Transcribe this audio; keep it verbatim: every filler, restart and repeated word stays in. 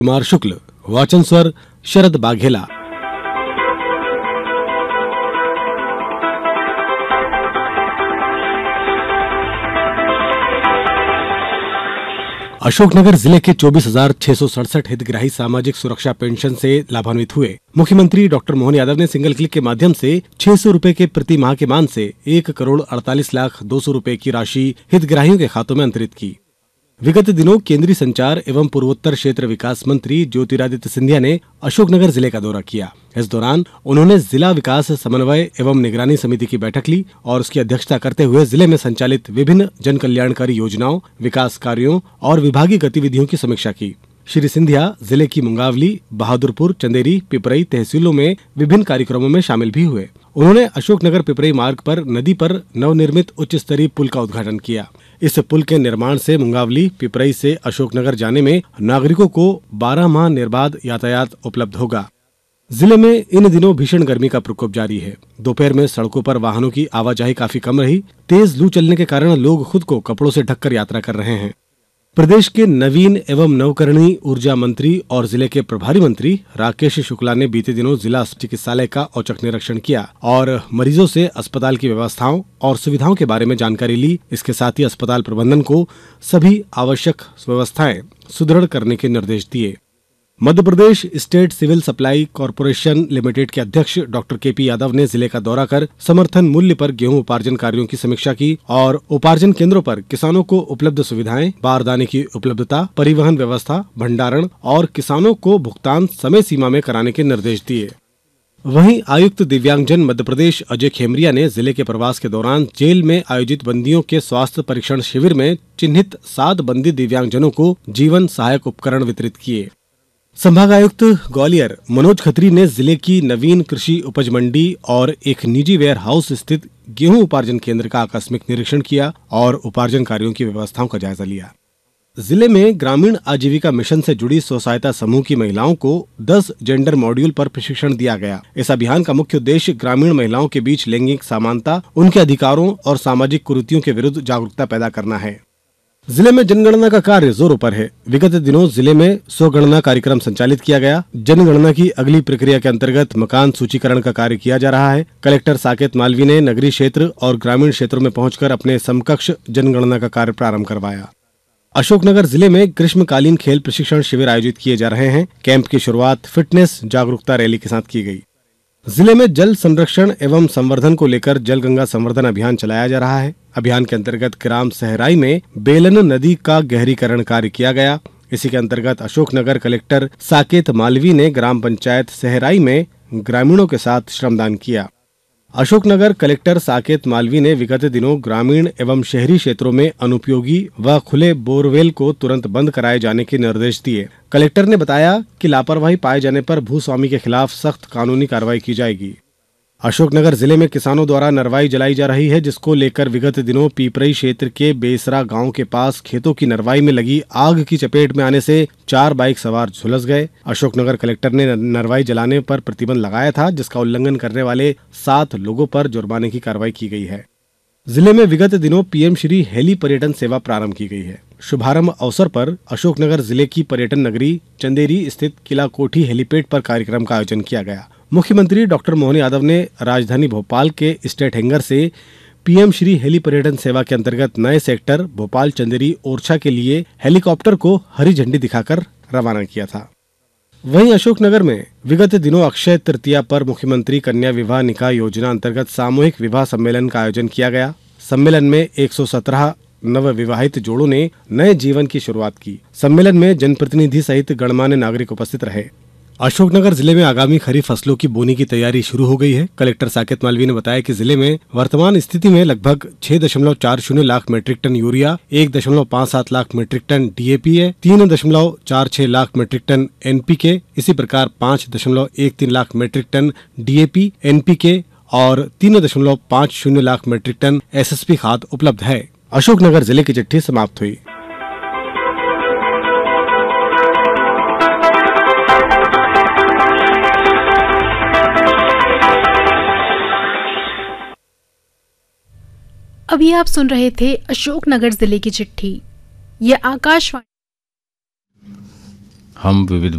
कुमार शुक्ल, वाचन स्वर शरद बाघेला। अशोकनगर जिले के चौबीस हजार छह सौ सड़सठ हितग्राही सामाजिक सुरक्षा पेंशन से लाभान्वित हुए। मुख्यमंत्री डॉक्टर मोहन यादव ने सिंगल क्लिक के माध्यम से छह सौ रूपये के प्रति माह के मान से एक करोड़ अड़तालीस लाख दो सौ रूपये की राशि हितग्राहियों के खातों में अंतरित की। विगत दिनों केंद्रीय संचार एवं पूर्वोत्तर क्षेत्र विकास मंत्री ज्योतिरादित्य सिंधिया ने अशोकनगर जिले का दौरा किया। इस दौरान उन्होंने जिला विकास समन्वय एवं निगरानी समिति की बैठक ली और उसकी अध्यक्षता करते हुए जिले में संचालित विभिन्न जन कल्याणकारी योजनाओं, विकास कार्यों और विभागीय गतिविधियों की समीक्षा की। श्री सिंधिया जिले की मुंगावली, बहादुरपुर, चंदेरी, पिपरई तहसीलों में विभिन्न कार्यक्रमों में शामिल भी हुए। उन्होंने अशोकनगर पिपरई मार्ग पर नदी पर नवनिर्मित उच्च स्तरीय पुल का उद्घाटन किया। इस पुल के निर्माण से मुंगावली, पिपरई से अशोकनगर जाने में नागरिकों को बारह माह निर्बाध यातायात उपलब्ध होगा। जिले में इन दिनों भीषण गर्मी का प्रकोप जारी है। दोपहर में सड़कों पर वाहनों की आवाजाही काफी कम रही। तेज लू चलने के कारण लोग खुद को कपड़ों से ढककर यात्रा कर रहे हैं। प्रदेश के नवीन एवं नवकरणीय ऊर्जा मंत्री और जिले के प्रभारी मंत्री राकेश शुक्ला ने बीते दिनों जिला चिकित्सालय का औचक निरीक्षण किया और मरीजों से अस्पताल की व्यवस्थाओं और सुविधाओं के बारे में जानकारी ली। इसके साथ ही अस्पताल प्रबंधन को सभी आवश्यक व्यवस्थाएं सुदृढ़ करने के निर्देश दिए। Madhya Pradesh state civil supply corporation limited के अध्यक्ष डॉक्टर के पी यादव ने जिले का दौरा कर समर्थन मूल्य पर गेहूं उपार्जन कार्यों की समीक्षा की और उपार्जन केंद्रों पर किसानों को उपलब्ध सुविधाएं, बारदाने की उपलब्धता, परिवहन व्यवस्था, भंडारण और किसानों को भुगतान समय सीमा में कराने के निर्देश दिए। वहीं आयुक्त दिव्यांगजन मध्य प्रदेश अजय खेमरिया ने जिले के प्रवास के दौरान जेल में आयोजित बंदियों के स्वास्थ्य परीक्षण शिविर में चिन्हित सात बंदी दिव्यांगजनों को जीवन सहायक उपकरण वितरित किए। संभागायुक्त ग्वालियर मनोज खत्री ने जिले की नवीन कृषि उपज मंडी और एक निजी वेयर हाउस स्थित गेहूं उपार्जन केंद्र का आकस्मिक निरीक्षण किया और उपार्जन कार्यों की व्यवस्थाओं का जायजा लिया। जिले में ग्रामीण आजीविका मिशन से जुड़ी स्व सहायता समूह की महिलाओं को दस जेंडर मॉड्यूल पर प्रशिक्षण दिया गया। इस अभियान का मुख्य उद्देश्य ग्रामीण महिलाओं के बीच लैंगिक समानता, उनके अधिकारों और सामाजिक कुरीतियों के विरुद्ध जागरूकता पैदा करना है। जिले में जनगणना का कार्य जोरों पर है। विगत दिनों जिले में स्वगणना कार्यक्रम संचालित किया गया। जनगणना की अगली प्रक्रिया के अंतर्गत मकान सूचीकरण का कार्य किया जा रहा है। कलेक्टर साकेत मालवी ने नगरीय क्षेत्र और ग्रामीण क्षेत्रों में पहुंचकर अपने समकक्ष जनगणना का कार्य प्रारंभ करवाया। अशोकनगर जिले में ग्रीष्मकालीन खेल प्रशिक्षण शिविर आयोजित किए जा रहे हैं। कैंप की शुरुआत फिटनेस जागरूकता रैली के साथ की गई। जिले में जल संरक्षण एवं संवर्धन को लेकर जल गंगा संवर्धन अभियान चलाया जा रहा है। अभियान के अंतर्गत ग्राम सहराई में बेलन नदी का गहरीकरण कार्य किया गया। इसी के अंतर्गत अशोकनगर कलेक्टर साकेत मालवी ने ग्राम पंचायत सहराई में ग्रामीणों के साथ श्रमदान किया। अशोकनगर कलेक्टर साकेत मालवी ने विगत दिनों ग्रामीण एवं शहरी क्षेत्रों में अनुपयोगी व खुले बोरवेल को तुरंत बंद कराए जाने के निर्देश दिए। कलेक्टर ने बताया कि लापरवाही पाए जाने पर भूस्वामी के खिलाफ सख्त कानूनी कार्रवाई की जाएगी। अशोकनगर जिले में किसानों द्वारा नरवाई जलाई जा रही है, जिसको लेकर विगत दिनों पीपरई क्षेत्र के बेसरा गांव के पास खेतों की नरवाई में लगी आग की चपेट में आने से चार बाइक सवार झुलस गए। अशोकनगर कलेक्टर ने नरवाई जलाने पर प्रतिबंध लगाया था, जिसका उल्लंघन करने वाले सात लोगों पर जुर्माने की कार्रवाई की गई है। जिले में विगत दिनों पीएम श्री हेली पर्यटन सेवा प्रारंभ की गई है। शुभारंभ अवसर पर अशोकनगर जिले की पर्यटन नगरी चंदेरी स्थित किला कोठी हेलीपैड पर कार्यक्रम का आयोजन किया गया। मुख्यमंत्री डॉक्टर मोहन यादव ने राजधानी भोपाल के स्टेट हैंगर से पीएम श्री हेली पर्यटन सेवा के अंतर्गत नए सेक्टर भोपाल चंदेरी ओरछा के लिए हेलीकॉप्टर को हरी झंडी दिखाकर रवाना किया था। वहीं अशोकनगर में विगत दिनों अक्षय तृतीया पर मुख्यमंत्री कन्या विवाह निकाह योजना अंतर्गत सामूहिक विवाह सम्मेलन का आयोजन किया गया। सम्मेलन में एक सौ सत्रह नव विवाहित जोड़ों ने नए जीवन की शुरुआत की। सम्मेलन में जनप्रतिनिधि सहित गणमान्य नागरिक उपस्थित रहे। अशोकनगर जिले में आगामी खरीफ फसलों की बोनी की तैयारी शुरू हो गई है। कलेक्टर साकेत मालवी ने बताया कि जिले में वर्तमान स्थिति में लगभग छह दशमलव चार शून्य लाख मीट्रिक टन यूरिया, एक दशमलव पाँच सात लाख मीट्रिक टन डीएपी है, तीन दशमलव चार छह लाख मीट्रिक टन एनपीके, इसी प्रकार पाँच दशमलव एक तीन lakh metric ton DAP, NPK और तीन दशमलव पाँच शून्य लाख मीट्रिक टन एसएसपी खाद उपलब्ध है। अशोकनगर जिले की चिट्ठी समाप्त हुई। अभी आप सुन रहे थे अशोकनगर जिले की चिट्ठी। यह आकाशवाणी हम विविध